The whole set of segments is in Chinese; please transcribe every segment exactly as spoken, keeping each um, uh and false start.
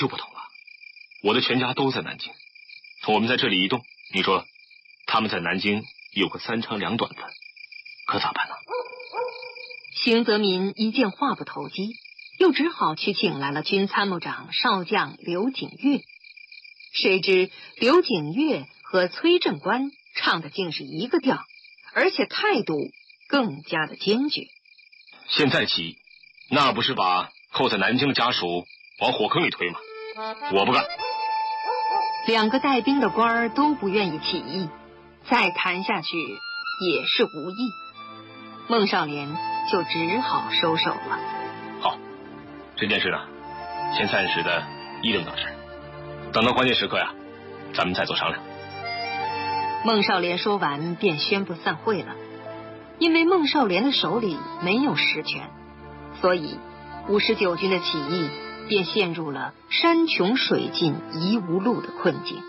就不同了，我的全家都在南京，我们在这里移动，你说他们在南京有个三长两短的，可咋办呢？ 邢泽民一见话不投机，又只好去请来了军参谋长少将刘景岳。谁知刘景岳和崔正官唱的竟是一个调，而且态度更加的坚决。 现在起义，那不是把扣在南京的家属往火坑里推吗？我不干。 两个带兵的官儿都不愿意起义，再谈下去也是无益。孟少莲就只好收手了。 好，这件事呢，先暂时的议论到这儿，等到关键时刻呀，咱们再做商量。 孟少莲说完便宣布散会了。因为孟少莲的手里没有实权，所以五十九军的起义便陷入了山穷水尽疑无路的困境。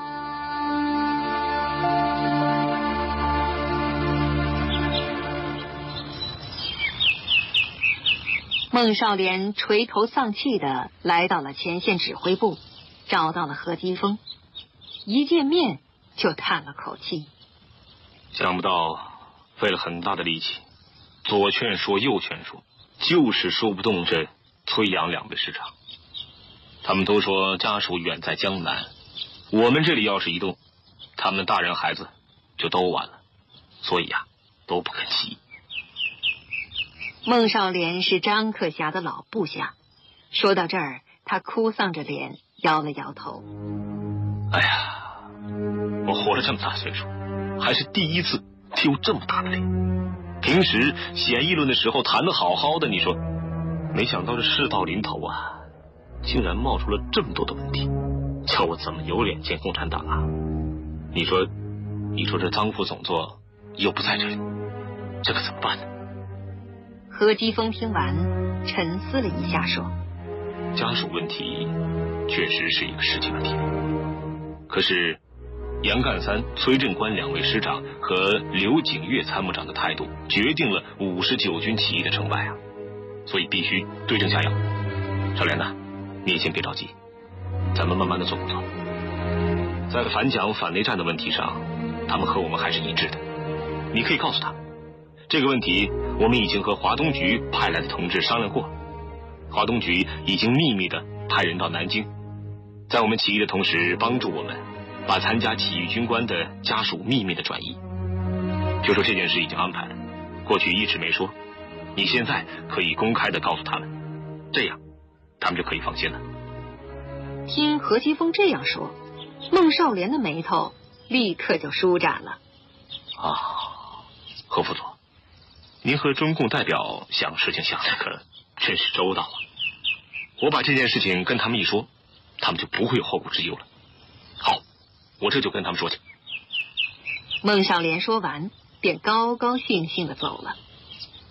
孟少莲垂头丧气地来到了前线指挥部，找到了何基丰，一见面就叹了口气。 想不到费了很大的力气，左劝说右劝说，就是说不动这崔杨两位师长。他们都说家属远在江南，我们这里要是移动，他们的大人孩子就都完了，所以呀、啊，都不肯起义。 孟少莲是张克侠的老部下，说到这儿，他哭丧着脸，摇了摇头。 哎呀，我活了这么大岁数，还是第一次丢这么大的脸。平时写议论的时候谈得好好的，你说，没想到这事到临头啊，竟然冒出了这么多的问题，叫我怎么有脸见共产党啊？你说，你说这臧副总座又不在这里，这可怎么办呢？ 何基丰听完，沉思了一下，说：“ 家属问题确实是一个实际问题，可是杨干三、崔正官两位师长和刘景岳参谋长的态度，决定了五十九军起义的成败啊！所以必须对症下药。少莲呐，你也先别着急，咱们慢慢的做工作。在反蒋反内战的问题上，他们和我们还是一致的。你可以告诉他，这个问题我们已经和华东局派来的同志商量过，华东局已经秘密的派人到南京，在我们起义的同时帮助我们把参加起义军官的家属秘密的转移。就说这件事已经安排了，过去一直没说，你现在可以公开的告诉他们，这样他们就可以放心了。 听何基丰这样说，孟少莲的眉头立刻就舒展了。 啊，何副座，您和中共代表想事情想的可真是周到啊！我把这件事情跟他们一说，他们就不会有后顾之忧了。好，我这就跟他们说去。 孟少莲说完，便高高兴兴地走了。